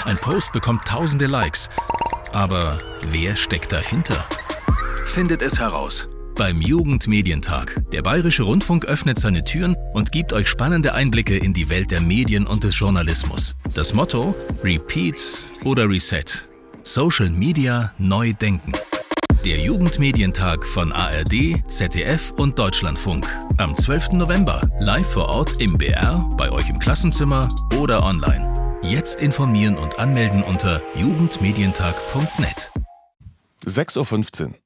Ein Post bekommt tausende Likes. Aber wer steckt dahinter? Findet es heraus beim Jugendmedientag. Der Bayerische Rundfunk öffnet seine Türen und gibt euch spannende Einblicke in die Welt der Medien und des Journalismus. Das Motto: Repeat oder Reset. Social Media neu denken. Der Jugendmedientag von ARD, ZDF und Deutschlandfunk. Am 12. November. Live vor Ort im BR, bei euch im Klassenzimmer oder online. Jetzt informieren und anmelden unter jugendmedientag.net. 6:15 Uhr.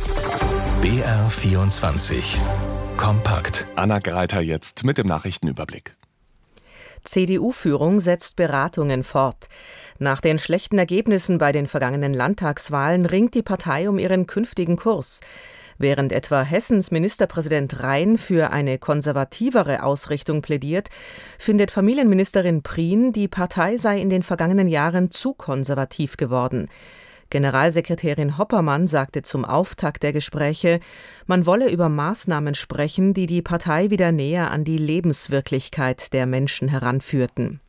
BR24 Kompakt. Anna Greiter jetzt mit dem Nachrichtenüberblick. CDU-Führung setzt Beratungen fort. Nach den schlechten Ergebnissen bei den vergangenen Landtagswahlen ringt die Partei um ihren künftigen Kurs. Während etwa Hessens Ministerpräsident Rhein für eine konservativere Ausrichtung plädiert, findet Familienministerin Prien, die Partei sei in den vergangenen Jahren zu konservativ geworden. Generalsekretärin Hoppermann sagte zum Auftakt der Gespräche, man wolle über Maßnahmen sprechen, die die Partei wieder näher an die Lebenswirklichkeit der Menschen heranführten.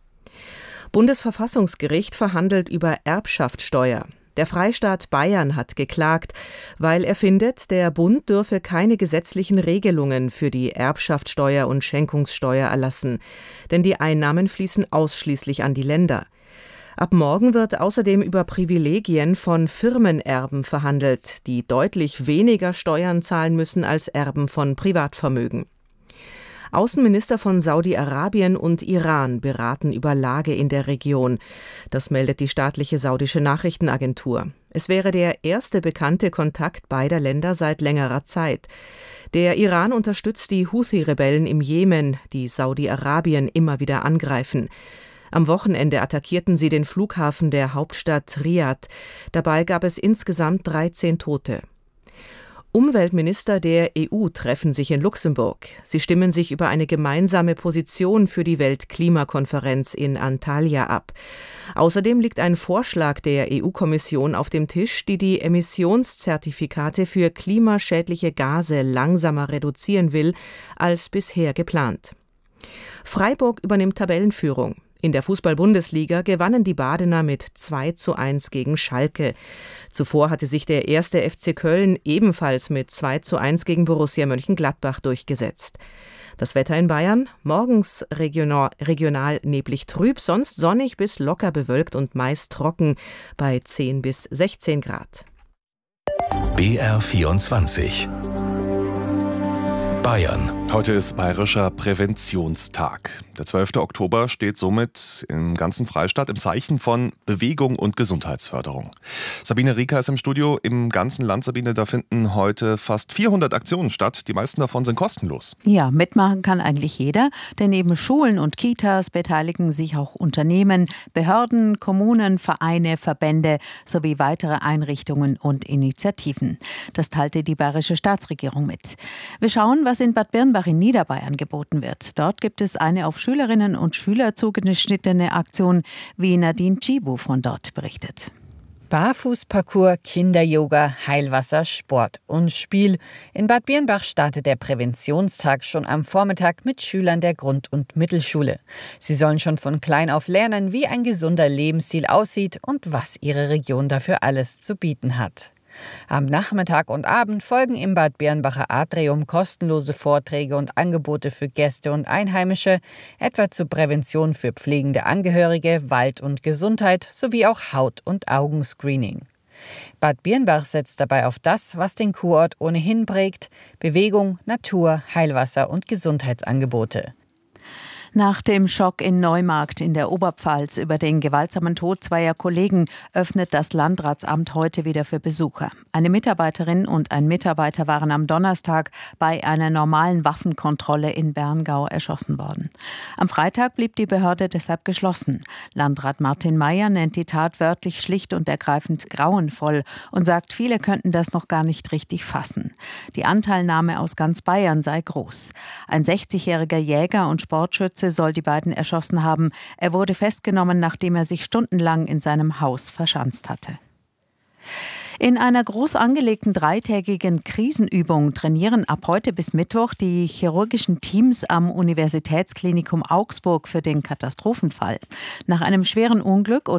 Bundesverfassungsgericht verhandelt über Erbschaftssteuer. Der Freistaat Bayern hat geklagt, weil er findet, der Bund dürfe keine gesetzlichen Regelungen für die Erbschaftssteuer und Schenkungssteuer erlassen, denn die Einnahmen fließen ausschließlich an die Länder. Ab morgen wird außerdem über Privilegien von Firmenerben verhandelt, die deutlich weniger Steuern zahlen müssen als Erben von Privatvermögen. Außenminister von Saudi-Arabien und Iran beraten über Lage in der Region. Das meldet die staatliche saudische Nachrichtenagentur. Es wäre der erste bekannte Kontakt beider Länder seit längerer Zeit. Der Iran unterstützt die Houthi-Rebellen im Jemen, die Saudi-Arabien immer wieder angreifen. Am Wochenende attackierten sie den Flughafen der Hauptstadt Riad. Dabei gab es insgesamt 13 Tote. Umweltminister der EU treffen sich in Luxemburg. Sie stimmen sich über eine gemeinsame Position für die Weltklimakonferenz in Antalya ab. Außerdem liegt ein Vorschlag der EU-Kommission auf dem Tisch, die Emissionszertifikate für klimaschädliche Gase langsamer reduzieren will als bisher geplant. Freiburg übernimmt Tabellenführung. In der Fußball-Bundesliga gewannen die Badener mit 2:1 gegen Schalke. Zuvor hatte sich der 1. FC Köln ebenfalls mit 2:1 gegen Borussia Mönchengladbach durchgesetzt. Das Wetter in Bayern: morgens regional neblig trüb, sonst sonnig bis locker bewölkt und meist trocken bei 10 bis 16 Grad. BR24 Bayern. Heute ist Bayerischer Präventionstag. Der 12. Oktober steht somit im ganzen Freistaat im Zeichen von Bewegung und Gesundheitsförderung. Sabine Rieker ist im Studio. Im ganzen Land, Sabine, da finden heute fast 400 Aktionen statt. Die meisten davon sind kostenlos. Ja, mitmachen kann eigentlich jeder, denn neben Schulen und Kitas beteiligen sich auch Unternehmen, Behörden, Kommunen, Vereine, Verbände sowie weitere Einrichtungen und Initiativen. Das teilte die bayerische Staatsregierung mit. Wir schauen, was in Bad Birnbach in Niederbayern geboten wird. Dort gibt es eine auf Schülerinnen und Schüler zugeschnittene Aktion, wie Nadine Tschibu von dort berichtet. Barfußparcours, Kinder-Yoga, Heilwasser, Sport und Spiel. In Bad Birnbach startet der Präventionstag schon am Vormittag mit Schülern der Grund- und Mittelschule. Sie sollen schon von klein auf lernen, wie ein gesunder Lebensstil aussieht und was ihre Region dafür alles zu bieten hat. Am Nachmittag und Abend folgen im Bad Birnbacher Atrium kostenlose Vorträge und Angebote für Gäste und Einheimische, etwa zur Prävention für pflegende Angehörige, Wald und Gesundheit sowie auch Haut- und Augenscreening. Bad Birnbach setzt dabei auf das, was den Kurort ohnehin prägt: Bewegung, Natur, Heilwasser und Gesundheitsangebote. Nach dem Schock in Neumarkt in der Oberpfalz über den gewaltsamen Tod zweier Kollegen öffnet das Landratsamt heute wieder für Besucher. Eine Mitarbeiterin und ein Mitarbeiter waren am Donnerstag bei einer normalen Waffenkontrolle in Berngau erschossen worden. Am Freitag blieb die Behörde deshalb geschlossen. Landrat Martin Mayer nennt die Tat wörtlich schlicht und ergreifend grauenvoll und sagt, viele könnten das noch gar nicht richtig fassen. Die Anteilnahme aus ganz Bayern sei groß. Ein 60-jähriger Jäger und Sportschütze soll die beiden erschossen haben. Er wurde festgenommen, nachdem er sich stundenlang in seinem Haus verschanzt hatte. In einer groß angelegten dreitägigen Krisenübung trainieren ab heute bis Mittwoch die chirurgischen Teams am Universitätsklinikum Augsburg für den Katastrophenfall. Nach einem schweren Unglück oder